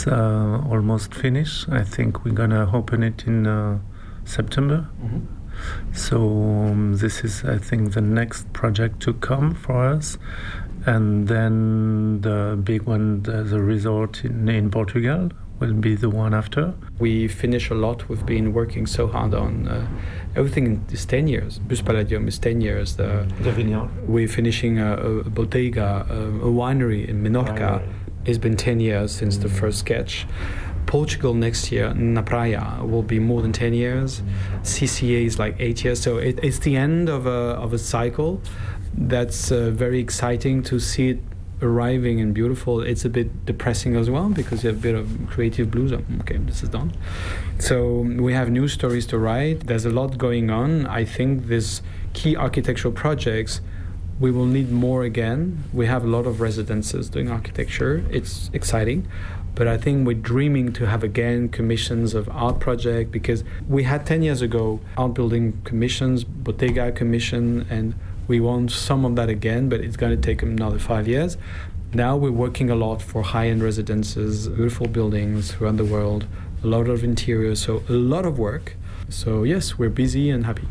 almost finished. I think we're going to open it in September. Mm-hmm. So this is, I think, the next project to come for us. And then the big one, the resort in Portugal, will be the one after. We finish a lot. We've been working so hard on everything is 10 years. Bus Palladium is 10 years. The vineyard. We're finishing a bodega, a winery in Menorca. It's been 10 years since the first sketch. Portugal next year, Na Praia, will be more than 10 years. CCA is like 8 years. So it's the end of a cycle. That's very exciting to see it arriving and beautiful. It's a bit depressing as well because you have a bit of creative blues. Okay, this is done. So we have new stories to write. There's a lot going on. I think these key architectural projects, we will need more again. We have a lot of residences doing architecture. It's exciting. But I think we're dreaming to have again commissions of art project, because we had 10 years ago art building commissions, Bottega commission, and we want some of that again, but it's going to take another 5 years. Now we're working a lot for high-end residences, beautiful buildings around the world, a lot of interiors, so a lot of work. So yes, we're busy and happy.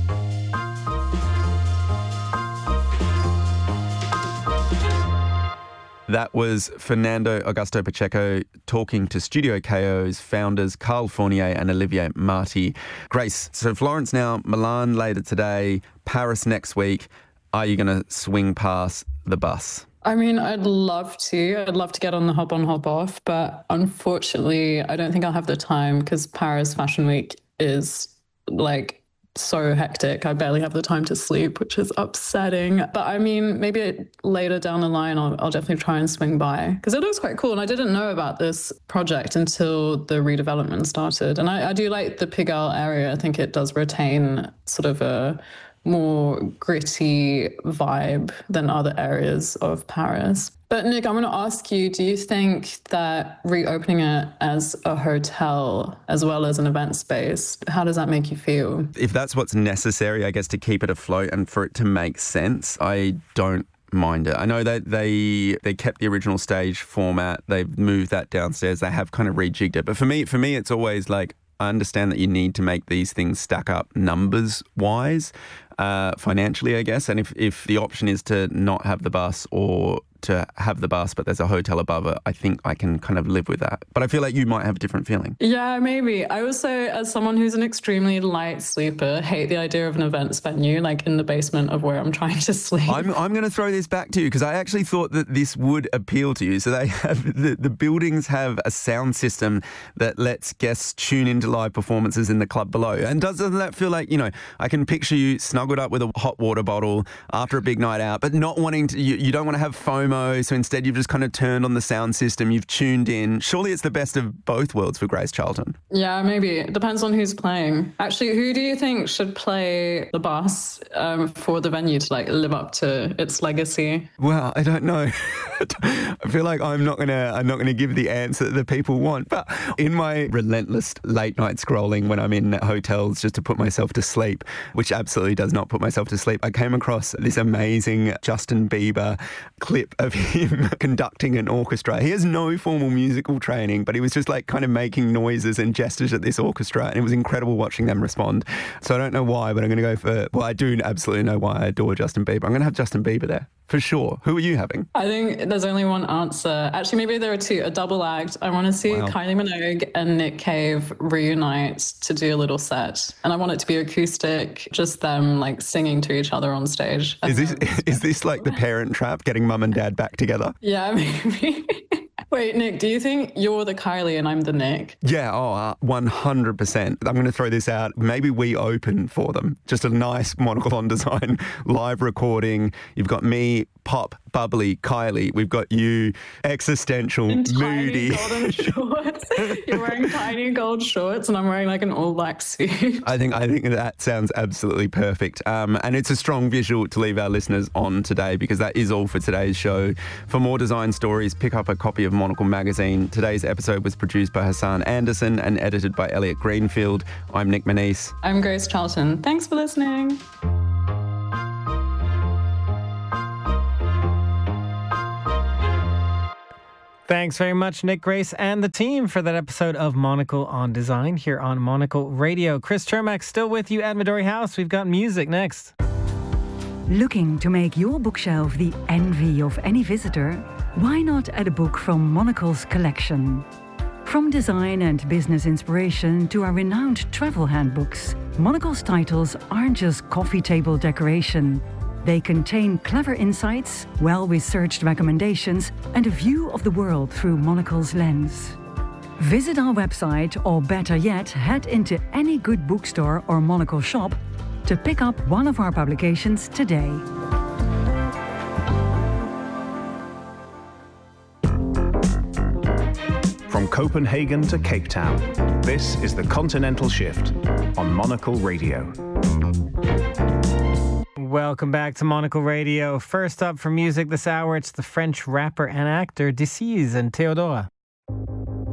That was Fernando Augusto Pacheco talking to Studio KO's founders Carl Fournier and Olivier Marty. Grace, so Florence now, Milan later today, Paris next week. Are you going to swing past the bus? I mean, I'd love to. I'd love to get on the hop on, hop off. But unfortunately, I don't think I'll have the time because Paris Fashion Week is like so hectic. I barely have the time to sleep, which is upsetting. But I mean, maybe later down the line, I'll definitely try and swing by because it looks quite cool. And I didn't know about this project until the redevelopment started. And I do like the Pigalle area. I think it does retain sort of a more gritty vibe than other areas of Paris. But Nick, I want to ask you, do you think that reopening it as a hotel as well as an event space, how does that make you feel? If that's what's necessary, I guess, to keep it afloat and for it to make sense, I don't mind it. I know that they kept the original stage format. They've moved that downstairs. They have kind of rejigged it. But for me, it's always like, I understand that you need to make these things stack up numbers-wise, financially, I guess. And if the option is to not have the bus or to have the bus, but there's a hotel above it, I think I can kind of live with that. But I feel like you might have a different feeling. Yeah, maybe. I also, as someone who's an extremely light sleeper, hate the idea of an events venue, like in the basement of where I'm trying to sleep. I'm going to throw this back to you because I actually thought that this would appeal to you. So they have, the buildings have a sound system that lets guests tune into live performances in the club below. And doesn't that feel like, I can picture you snuggled up with a hot water bottle after a big night out, but not wanting to, you don't want to have FOMO. So instead, you've just kind of turned on the sound system. You've tuned in. Surely it's the best of both worlds for Grace Charlton. Yeah, maybe. It depends on who's playing. Actually, who do you think should play the bus for the venue to live up to its legacy? Well, I don't know. I feel like I'm not gonna give the answer that the people want. But in my relentless late night scrolling when I'm in hotels just to put myself to sleep, which absolutely does not put myself to sleep, I came across this amazing Justin Bieber clip of him conducting an orchestra. He has no formal musical training, but he was just kind of making noises and gestures at this orchestra, and it was incredible watching them respond. So I don't know why, but I'm going to go for, well, I do absolutely know why I adore Justin Bieber. I'm going to have Justin Bieber there. For sure. Who are you having? I think there's only one answer. Actually, maybe there are two. A double act. I want to see Kylie Minogue and Nick Cave reunite to do a little set. And I want it to be acoustic, just them singing to each other on stage. Is this like the Parent Trap, getting mum and dad back together? Yeah, maybe. Wait, Nick, do you think you're the Kylie and I'm the Nick? Yeah, 100%. I'm going to throw this out. Maybe we open for them. Just a nice Monocle design live recording. You've got me, pop, bubbly, Kylie. We've got you, existential, in moody. Tiny golden shorts. You're wearing tiny gold shorts and I'm wearing an all black suit. I think that sounds absolutely perfect. And it's a strong visual to leave our listeners on today, because that is all for today's show. For more design stories, pick up a copy of Monocle magazine. Today's episode was produced by Hassan Anderson and edited by Elliot Greenfield. I'm Nick Manise. I'm Grace Charlton. Thanks for listening. Thanks very much, Nick Grace and the team, for that episode of Monocle on Design here on Monocle Radio. Chris Chermak still with you at Midori House. We've got music next. Looking to make your bookshelf the envy of any visitor? Why not add a book from Monocle's collection? From design and business inspiration to our renowned travel handbooks, Monocle's titles aren't just coffee table decoration. They contain clever insights, well-researched recommendations, and a view of the world through Monocle's lens. Visit our website, or better yet, head into any good bookstore or Monocle shop to pick up one of our publications today. From Copenhagen to Cape Town, this is The Continental Shift on Monocle Radio. Welcome back to Monocle Radio. First up for music this hour, it's the French rapper and actor Decize and Theodora.